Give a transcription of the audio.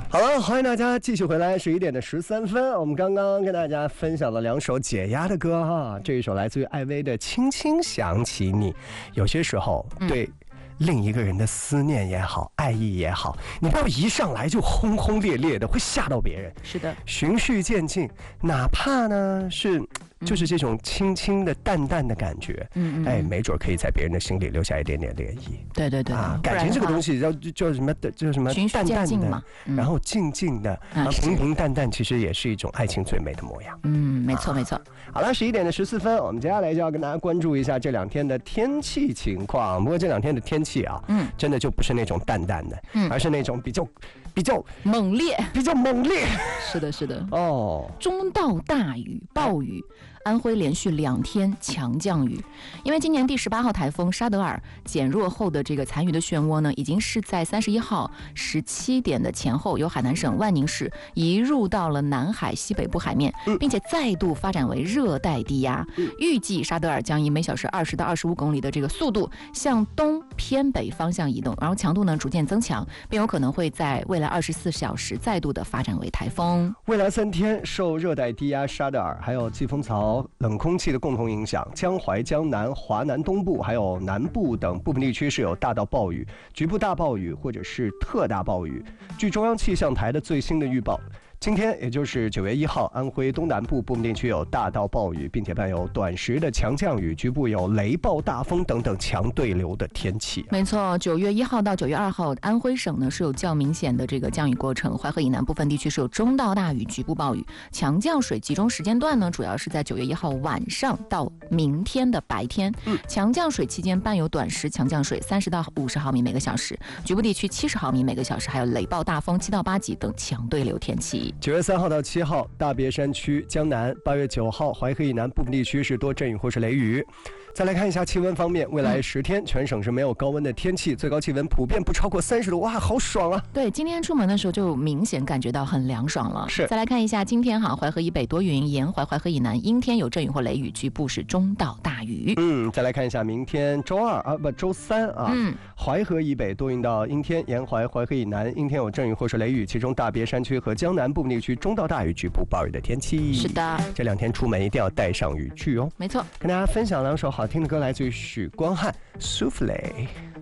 好了，欢迎大家继续回来，11:13。我们刚刚跟大家分享了2首解压的歌哈，这一首来自于艾薇的《轻轻想起你》。有些时候对另一个人的思念也好，爱意也好，你不要一上来就轰轰烈烈的，会吓到别人。 是的， 循序渐进，哪怕呢是就是这种轻轻的淡淡的感觉，没准可以在别人的心里留下一点点涟漪。 对对对啊， 感情这个东西叫什么？叫什么？ 循序渐进嘛， 然后静静的，平平淡淡，其实也是一种爱情最美的模样。 没错没错。 好了，11:14，我们接下来就要跟大家关注一下这2天的天气情况。不过这2天的天气啊，真的就不是那种淡淡的，而是那种比较猛烈，是的，是的。中到大雨、暴雨。安徽连续2天强降雨，因为今年第18号台风沙德尔减弱后的这个残余的漩涡呢，已经是在31号17点的前后，由海南省万宁市移入到了南海西北部海面，并且再度发展为热带低压。预计沙德尔将以每小时20到25公里的这个速度向东偏北方向移动，然后强度呢逐渐增强，并有可能会在未来24小时再度的发展为台风。 未来3天受热带低压沙德尔还有季风槽冷空气的共同影响，江淮、江南、华南东部还有南部等部分地区是有大到暴雨、局部大暴雨或者是特大暴雨。据中央气象台的最新的预报，今天也就是9月1号，安徽东南部部分地区有大到暴雨，并且伴有短时的强降雨，局部有雷暴、大风等等强对流的天气。 没错，9月1号到9月2号，安徽省呢是有较明显的这个降雨过程，淮河以南部分地区是有中到大雨，局部暴雨，强降水集中时间段呢主要是在9月1号晚上到明天的白天。强降水期间伴有短时强降水30到50毫米每个小时，局部地区70毫米每个小时，还有雷暴、大风7到8级等强对流天气。 9月3号到7号，大别山区、江南；8月9号，淮河以南部分地区是多阵雨或是雷雨。再来看一下气温方面，未来10天全省是没有高温的天气，最高气温普遍不超过30度，哇，好爽啊！ 对，今天出门的时候就明显感觉到很凉爽了。 是。 再来看一下今天淮河以北多云，沿淮淮河以南阴天有阵雨或雷雨，局部是中到大雨。 再来看一下明天周3啊，淮河以北多云到阴天，沿淮淮河以南阴天有阵雨或是雷雨，其中大别山区和江南部分地区中到大雨，局部暴雨的天气。 是的， 这2天出门一定要带上雨具哦。 没错， 跟大家分享2首好听的歌，来自于许光汉《Souffle》。